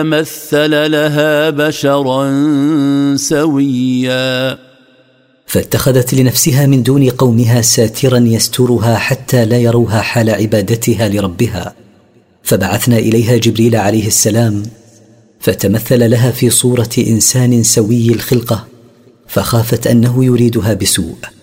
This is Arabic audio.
مثل لها بشرا سويا. فاتخذت لنفسها من دون قومها ساترا يسترها حتى لا يروها حال عبادتها لربها. فبعثنا إليها جبريل عليه السلام فتمثل لها في صورة إنسان سوي الخلقة، فخافت أنه يريدها بسوء.